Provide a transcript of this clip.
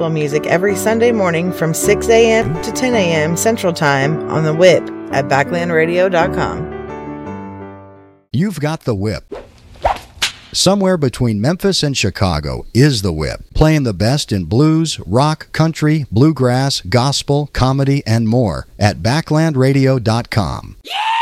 gospel music every Sunday morning from 6 a.m. to 10 a.m. Central Time on the Whip at backlandradio.com. You've got the Whip. Somewhere between Memphis and Chicago is the Whip, playing the best in blues, rock, country, bluegrass, gospel, comedy, and more at backlandradio.com. Yeah!